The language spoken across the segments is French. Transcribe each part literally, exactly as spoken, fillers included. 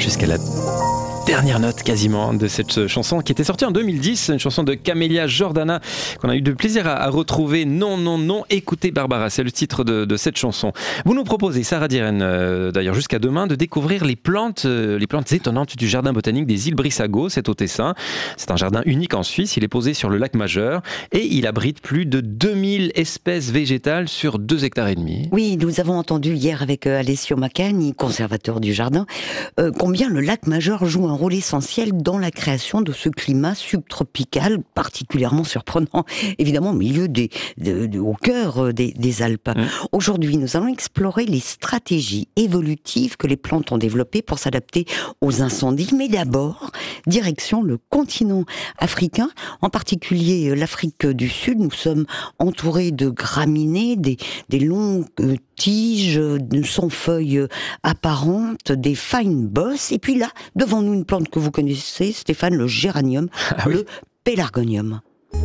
jusqu'à la dernière note quasiment de cette chanson qui était sortie en deux mille dix, une chanson de Camélia Jordana qu'on a eu de plaisir à, à retrouver. Non, non, non, écoutez Barbara, c'est le titre de, de cette chanson. Vous nous proposez, Sarah Diren, euh, d'ailleurs jusqu'à demain, de découvrir les plantes, euh, les plantes étonnantes du jardin botanique des îles Brissago, c'est au Tessin. C'est un jardin unique en Suisse, il est posé sur le lac Majeur et il abrite plus de deux mille espèces végétales sur deux hectares et demi. Oui, nous avons entendu hier avec euh, Alessio Macani, conservateur du jardin, euh, combien le lac Majeur joue un rôle essentiel dans la création de ce climat subtropical particulièrement surprenant, évidemment au milieu des, de, de, au cœur des, des Alpes. Mmh. Aujourd'hui, nous allons explorer les stratégies évolutives que les plantes ont développées pour s'adapter aux incendies. Mais d'abord, direction le continent africain, en particulier l'Afrique du Sud. Nous sommes entourés de graminées, des, des longues tiges sans feuilles apparentes, des fine bosses, et puis là, devant nous, une plante que vous connaissez, Stéphane, le géranium, ah, oui. le pélargonium.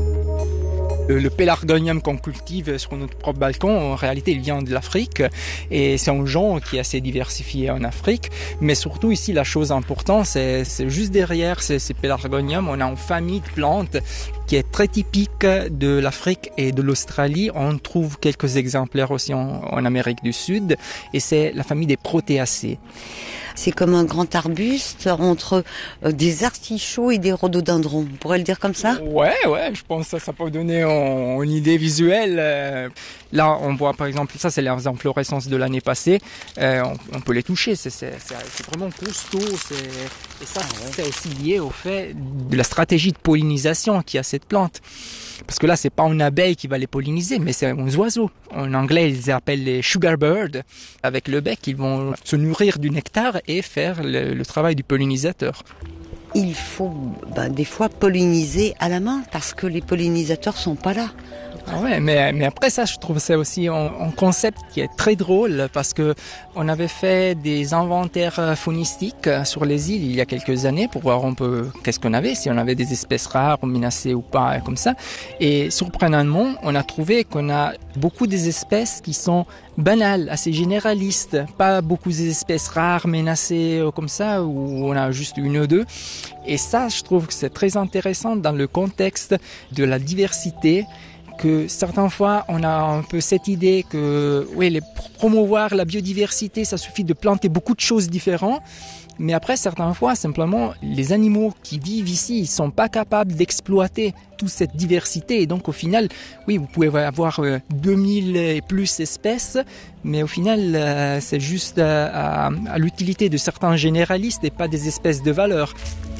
Le, le pélargonium qu'on cultive sur notre propre balcon, en réalité, il vient de l'Afrique et c'est un genre qui est assez diversifié en Afrique. Mais surtout ici, la chose importante, c'est, c'est juste derrière ces, ces pélargoniums, on a une famille de plantes qui est très typique de l'Afrique et de l'Australie. On trouve quelques exemplaires aussi en, en Amérique du Sud et c'est la famille des Proteaceae. C'est comme un grand arbuste entre des artichauts et des rhododendrons. On pourrait le dire comme ça ? Ouais, ouais, je pense que ça, ça peut donner une, une idée visuelle. Là, on voit par exemple, ça c'est les inflorescences de l'année passée. Euh, on, on peut les toucher, c'est, c'est, c'est, c'est vraiment costaud. C'est, et ça, ah ouais. c'est aussi lié au fait de la stratégie de pollinisation qu'il y a cette plante. Parce que là, c'est pas une abeille qui va les polliniser, mais c'est un oiseau. En anglais, ils les appellent les sugar birds. Avec le bec, ils vont se nourrir du nectar et faire le, le travail du pollinisateur. Il faut ben, des fois polliniser à la main parce que les pollinisateurs sont pas là. Ah ouais, mais, mais après ça, je trouve ça aussi un, un concept qui est très drôle parce que on avait fait des inventaires faunistiques sur les îles il y a quelques années pour voir un peu qu'est-ce qu'on avait, si on avait des espèces rares ou menacées ou pas, comme ça. Et surprenamment, on a trouvé qu'on a beaucoup des espèces qui sont banales, assez généralistes, pas beaucoup d'espèces rares, menacées comme ça, où on a juste une ou deux. Et ça, je trouve que c'est très intéressant dans le contexte de la diversité, que certaines fois, on a un peu cette idée que, oui, les, pour promouvoir la biodiversité, ça suffit de planter beaucoup de choses différentes. Mais après, certaines fois, simplement, les animaux qui vivent ici, ils sont pas capables d'exploiter toute cette diversité. Et donc, au final, oui, vous pouvez avoir euh, deux mille et plus espèces, mais au final, euh, c'est juste euh, à, à l'utilité de certains généralistes et pas des espèces de valeur.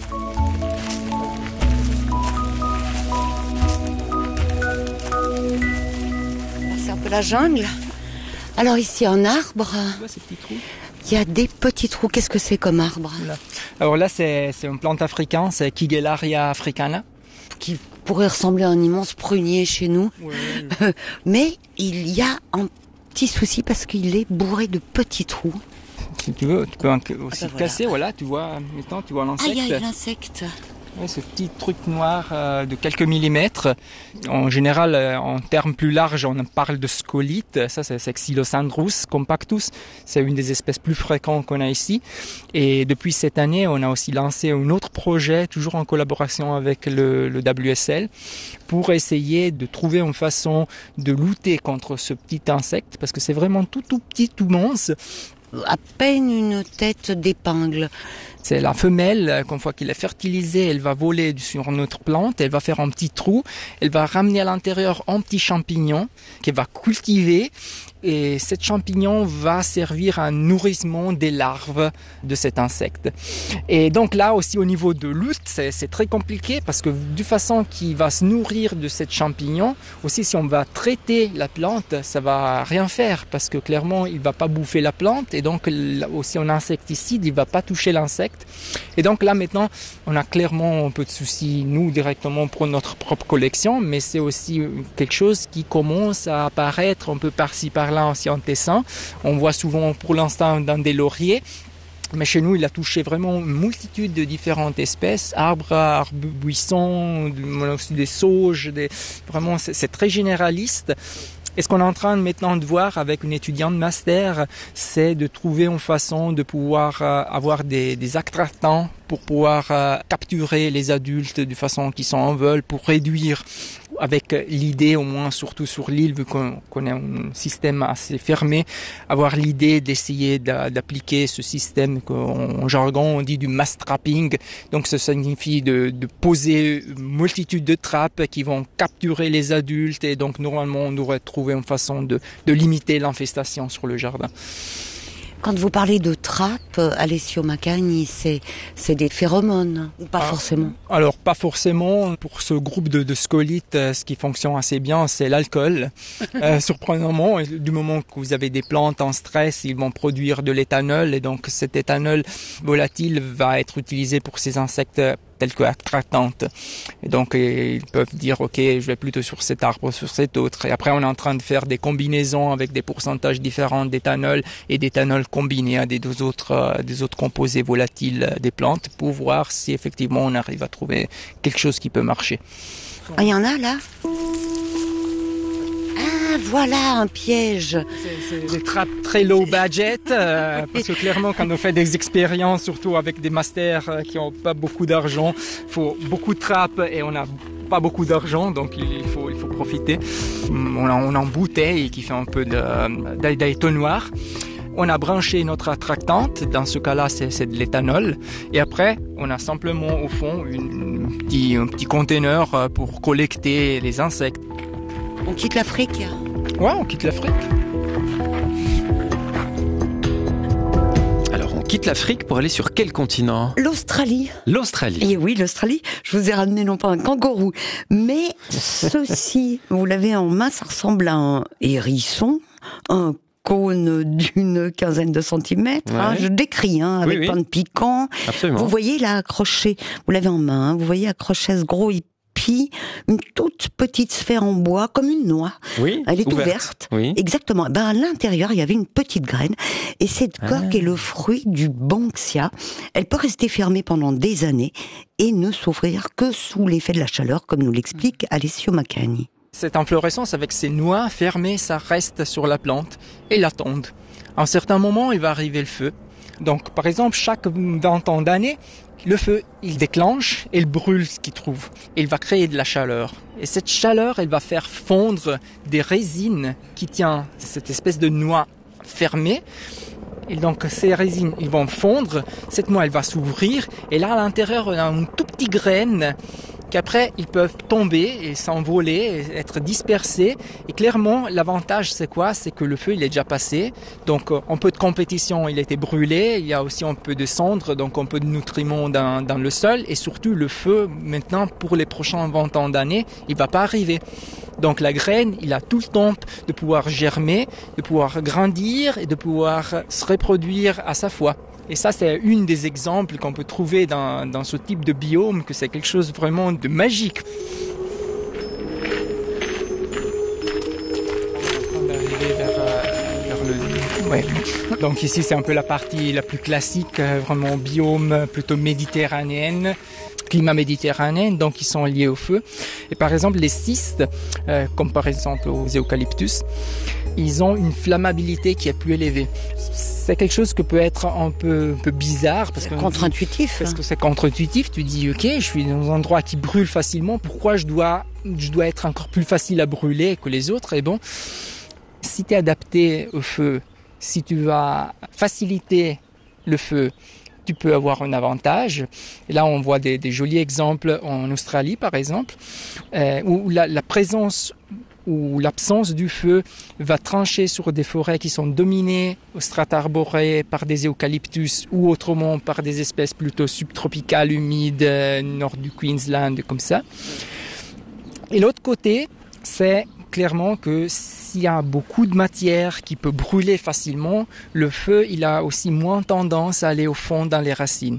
La jungle. Alors ici un arbre. Ces petits trous. Il y a des petits trous. Qu'est-ce que c'est comme arbre ? Voilà. Alors là, c'est, c'est une plante africaine, c'est Kigellaria africana. Qui pourrait ressembler à un immense prunier chez nous. Ouais. Mais il y a un petit souci parce qu'il est bourré de petits trous. Si tu veux, tu peux aussi ah ben casser, voilà. voilà, tu vois, maintenant tu vois l'insecte. Ah, il y a l'insecte. Oui, ce petit truc noir euh, de quelques millimètres. En général, euh, en termes plus larges, on parle de scolite. Ça, c'est, c'est Xylosandrus compactus. C'est une des espèces plus fréquentes qu'on a ici. Et depuis cette année, on a aussi lancé un autre projet, toujours en collaboration avec le, le W S L, pour essayer de trouver une façon de lutter contre ce petit insecte, parce que c'est vraiment tout, tout petit, tout mince. À peine une tête d'épingle. C'est la femelle, qu'une fois qu'elle est fertilisée, elle va voler sur notre plante, elle va faire un petit trou, elle va ramener à l'intérieur un petit champignon qu'elle va cultiver. Et cet champignon va servir à un nourrissement des larves de cet insecte. Et donc là aussi au niveau de lutte, c'est, c'est très compliqué parce que de façon qu'il va se nourrir de cet champignon, aussi si on va traiter la plante, ça va rien faire parce que clairement il va pas bouffer la plante et donc aussi un insecticide, il va pas toucher l'insecte. Et donc là maintenant, on a clairement un peu de soucis nous directement pour notre propre collection, mais c'est aussi quelque chose qui commence à apparaître un peu par-ci par-là aussi en Tessin. On voit souvent pour l'instant dans des lauriers, mais chez nous il a touché vraiment une multitude de différentes espèces, arbres, arbres, buissons, aussi des sauges, des... vraiment c'est, c'est très généraliste. Et ce qu'on est en train maintenant de voir avec une étudiante de master, c'est de trouver une façon de pouvoir euh, avoir des, des attractants pour pouvoir euh, capturer les adultes de façon qu'ils s'en veulent, pour réduire, avec l'idée, au moins surtout sur l'île, vu qu'on, qu'on a un système assez fermé, avoir l'idée d'essayer d'a, d'appliquer ce système qu'en jargon on dit du mass trapping. Donc ça signifie de, de poser une multitude de trappes qui vont capturer les adultes, et donc normalement on devrait trouver une façon de, de limiter l'infestation sur le jardin. Quand vous parlez de trappes, Alessio Macagni, c'est, c'est des phéromones, ou pas ah, forcément? Alors, pas forcément. Pour ce groupe de, de scolites, ce qui fonctionne assez bien, c'est l'alcool. euh, surprenamment, du moment que vous avez des plantes en stress, ils vont produire de l'éthanol, et donc cet éthanol volatile va être utilisé pour ces insectes telles que attractantes. Et donc, ils peuvent dire, OK, je vais plutôt sur cet arbre, sur cet autre. Et après, on est en train de faire des combinaisons avec des pourcentages différents d'éthanol et d'éthanol combiné à des deux autres, euh, des autres composés volatiles des plantes, pour voir si effectivement on arrive à trouver quelque chose qui peut marcher. Ah, il y en a là? Ah, voilà un piège. C'est, c'est des trappes très low budget, euh, parce que clairement quand on fait des expériences, surtout avec des masters euh, qui n'ont pas beaucoup d'argent, il faut beaucoup de trappes et on n'a pas beaucoup d'argent, donc il faut, il faut profiter. On a, on a une bouteille qui fait un peu de, d'étonnoir. On a branché notre attractante, dans ce cas-là c'est, c'est de l'éthanol, et après on a simplement au fond une, un, petit, un petit conteneur pour collecter les insectes. On quitte l'Afrique? Ouais, on quitte l'Afrique. Alors on quitte l'Afrique pour aller sur quel continent? L'Australie. L'Australie. Et oui, l'Australie. Je vous ai ramené non pas un kangourou, mais ceci, vous l'avez en main, ça ressemble à un hérisson, un cône d'une quinzaine de centimètres, ouais. hein, je décris, hein, avec oui, oui. plein de piquants. Absolument. Vous voyez là accroché, vous l'avez en main, hein, vous voyez accroché à ce gros épi, une toute petite sphère en bois, comme une noix. Oui, elle est ouverte. ouverte. Oui. Exactement. Ben, à l'intérieur, il y avait une petite graine. Et cette coque ah. est le fruit du banksia. Elle peut rester fermée pendant des années et ne s'ouvrir que sous l'effet de la chaleur, comme nous l'explique Alessio Macagni. Cette inflorescence avec ses noix fermées, ça reste sur la plante et l'attendent. À un certain moment, il va arriver le feu. Donc, par exemple, chaque vingt ans d'année, le feu, il déclenche et il brûle ce qu'il trouve. Et il va créer de la chaleur. Et cette chaleur, elle va faire fondre des résines qui tiennent cette espèce de noix fermée. Et donc, ces résines, ils vont fondre. Cette noix, elle va s'ouvrir. Et là, à l'intérieur, on a une toute petite graine qu'après, ils peuvent tomber et s'envoler, et être dispersés. Et clairement, l'avantage, c'est quoi? C'est que le feu, il est déjà passé. Donc, un peu de compétition, il a été brûlé. Il y a aussi un peu de cendre, donc un peu de nutriments dans, dans le sol. Et surtout, le feu, maintenant, pour les prochains vingt ans d'années, il va pas arriver. Donc, la graine, il a tout le temps de pouvoir germer, de pouvoir grandir et de pouvoir se reproduire à sa fois. Et ça, c'est une des exemples qu'on peut trouver dans, dans ce type de biome, que c'est quelque chose vraiment de magique. On est arrivé vers, vers le... Ouais. Donc ici, c'est un peu la partie la plus classique, vraiment biome plutôt méditerranéenne. Climat méditerranéen, donc ils sont liés au feu. Et par exemple, les cystes, euh, comme par exemple aux eucalyptus, ils ont une flammabilité qui est plus élevée. C'est quelque chose qui peut être un peu, un peu bizarre. Parce c'est que contre-intuitif. Parce que c'est contre-intuitif. Tu dis, ok, je suis dans un endroit qui brûle facilement, pourquoi je dois, je dois être encore plus facile à brûler que les autres? Et bon, si tu es adapté au feu, si tu vas faciliter le feu, tu peux avoir un avantage. Et là, on voit des, des jolis exemples en Australie, par exemple, euh, où la, la présence ou l'absence du feu va trancher sur des forêts qui sont dominées au strata arboré par des eucalyptus ou autrement par des espèces plutôt subtropicales, humides, euh, nord du Queensland, comme ça. Et l'autre côté, c'est clairement que s'il y a beaucoup de matière qui peut brûler facilement, le feu, il a aussi moins tendance à aller au fond dans les racines.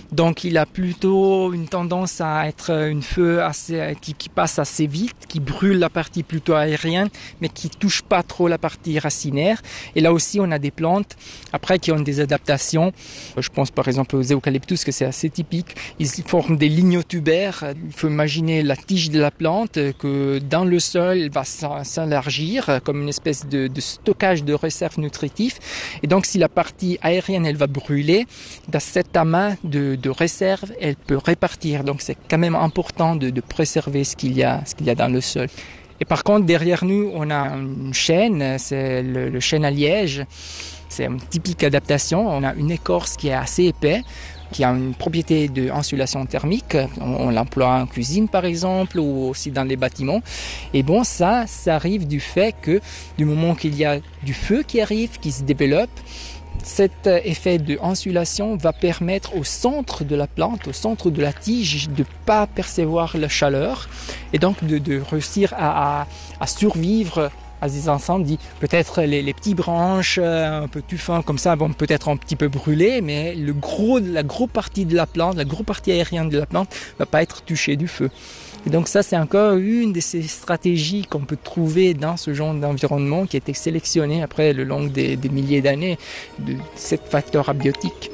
Donc il a plutôt une tendance à être une feu assez, qui, qui passe assez vite, qui brûle la partie plutôt aérienne, mais qui touche pas trop la partie racinaire. Et là aussi, on a des plantes, après, qui ont des adaptations. Je pense par exemple aux eucalyptus, que c'est assez typique. Ils forment des lignotubères. Il faut imaginer la tige de la plante, que dans le sol, elle va s'élargir comme une espèce de, de stockage de réserves nutritifs. Et donc, si la partie aérienne, elle va brûler, dans cet amas de, de réserves, elle peut répartir. Donc, c'est quand même important de, de préserver ce qu'il y a, ce qu'il y a dans le sol. Et par contre, derrière nous, on a une chêne, c'est le, le chêne à liège. C'est une typique adaptation. On a une écorce qui est assez épais, qui a une propriété d'insulation thermique. On, on l'emploie en cuisine, par exemple, ou aussi dans les bâtiments. Et bon, ça, ça arrive du fait que du moment qu'il y a du feu qui arrive, qui se développe, cet effet de insulation va permettre au centre de la plante, au centre de la tige, de ne pas percevoir la chaleur et donc de, de réussir à, à, à survivre à des incendies. Peut-être les, les petites branches un peu tuffants comme ça vont peut-être un petit peu brûler, mais le gros, la grosse partie de la plante, la grosse partie aérienne de la plante ne va pas être touchée du feu. Et donc ça, c'est encore une de ces stratégies qu'on peut trouver dans ce genre d'environnement qui a été sélectionné après le long des, des milliers d'années de ces facteurs abiotiques.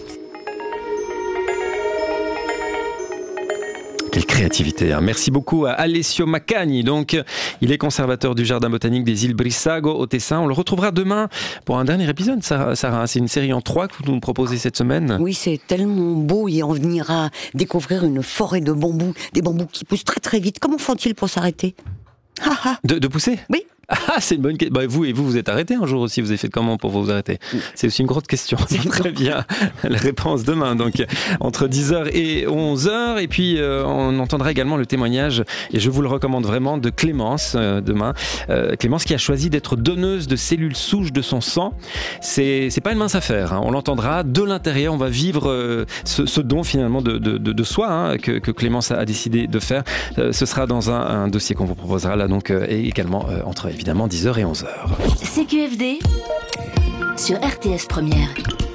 Quelle créativité, hein. Merci beaucoup à Alessio Macagni. Donc, il est conservateur du jardin botanique des îles Brissago au Tessin. On le retrouvera demain pour un dernier épisode, Sarah. C'est une série en trois que vous nous proposez cette semaine. Oui, c'est tellement beau et on ira découvrir une forêt de bambous, des bambous qui poussent très très vite. Comment font-ils pour s'arrêter? de, de pousser? Oui. Ah, c'est une bonne question. Bah, vous et vous, vous êtes arrêté un jour aussi. Vous avez fait comment pour vous arrêter? C'est aussi une grosse question. Très bien. La réponse demain, donc entre dix heures et onze heures. Et puis, euh, on entendra également le témoignage, et je vous le recommande vraiment, de Clémence euh, demain. Euh, Clémence qui a choisi d'être donneuse de cellules souches de son sang. C'est, c'est pas une mince affaire, hein. On l'entendra de l'intérieur. On va vivre euh, ce, ce don finalement de, de, de, de soi, hein, que, que Clémence a décidé de faire. Euh, ce sera dans un, un dossier qu'on vous proposera là, donc, euh, et également euh, entre évidemment dix heures et onze heures. C Q F D sur R T S Première.